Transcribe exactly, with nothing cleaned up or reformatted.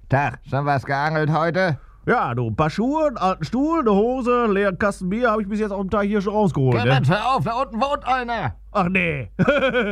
Tag, schon was geangelt heute? Ja, du, ein paar Schuhe, einen alten Stuhl, eine Hose, einen leeren Kasten Bier habe ich bis jetzt auf dem Tag hier schon rausgeholt. Ne? Clemens, hör auf, da unten wohnt einer. Ach nee.